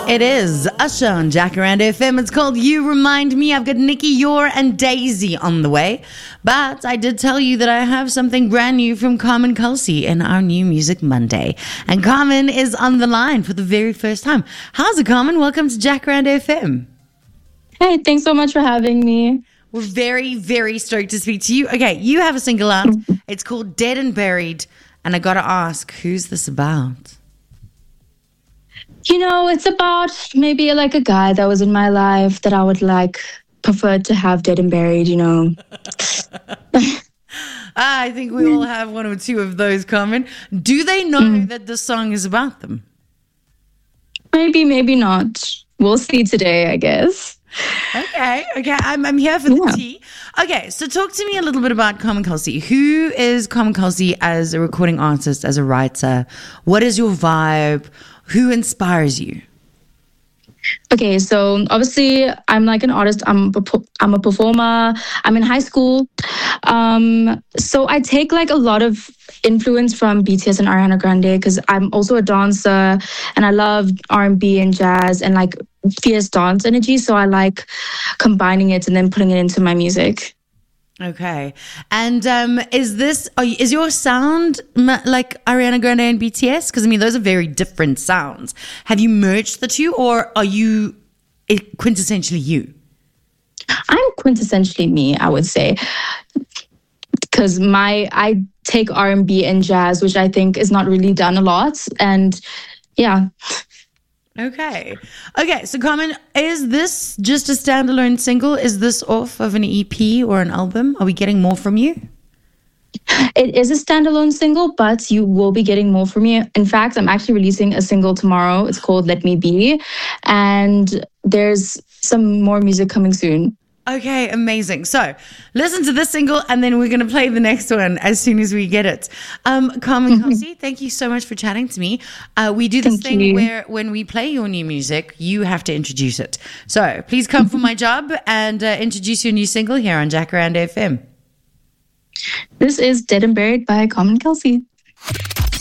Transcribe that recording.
It is Usher on Jacaranda FM. It's called You Remind Me. I've got Nikki, Yor, and Daisy on the way. But I did tell you that I have something brand new from Carmen Kelsey in our New Music Monday. And Carmen is on the line for the very first time. How's it, Carmen? Welcome to Jacaranda FM. Hey, thanks so much for having me. We're very, very stoked to speak to you. Okay, you have a single out. It's called Dead and Buried. And I got to ask, who's this about? You know, it's about maybe like a guy that was in my life that I would prefer to have dead and buried, you know. I think we all have one or two of those, Carmen. Do they know that the song is about them? Maybe, maybe not. We'll see today, I guess. Okay. I'm here for the tea. Okay, so talk to me a little bit about Carmen Kelsey. Who is Carmen Kelsey as a recording artist, as a writer? What is your vibe? Who inspires you? Okay, so obviously I'm like an artist. I'm a performer. I'm in high school. So I take like a lot of influence from BTS and Ariana Grande because I'm also a dancer and I love R&B and jazz and like fierce dance energy. So I like combining it and then putting it into my music. Okay. And is your sound like Ariana Grande and BTS? Because, I mean, those are very different sounds. Have you merged the two or are you quintessentially you? I'm quintessentially me, I would say. Because I take R&B and jazz, which I think is not really done a lot. And yeah. Okay. So Carmen, is this just a standalone single? Is this off of an EP or an album? Are we getting more from you? It is a standalone single, but you will be getting more from me. In fact, I'm actually releasing a single tomorrow. It's called Let Me Be. And there's some more music coming soon. Okay, amazing. So listen to this single and then we're going to play the next one as soon as we get it. Carmen Kelsey, thank you so much for chatting to me. We do this thing where when we play your new music, you have to introduce it. So please come for my job and introduce your new single here on Jacaranda FM. This is Dead and Buried by Carmen Kelsey.